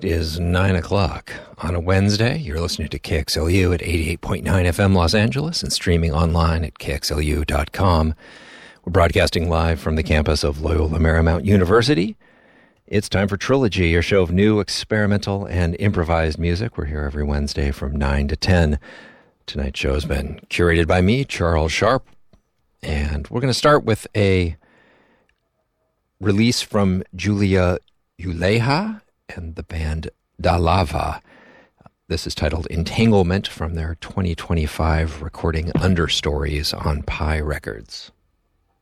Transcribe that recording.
It is 9 o'clock on a Wednesday. You're listening to KXLU at 88.9 FM Los Angeles and streaming online at KXLU.com. We're broadcasting live from the campus of Loyola Marymount University. It's time for Trilogy, your show of new, experimental, and improvised music. We're here every Wednesday from 9 to 10. Tonight's show has been curated by me, Charles Sharp, and we're going to start with a release from Julia Uleha and the band Dalava. This is titled Entanglement from their 2025 recording Understories on Pi Records.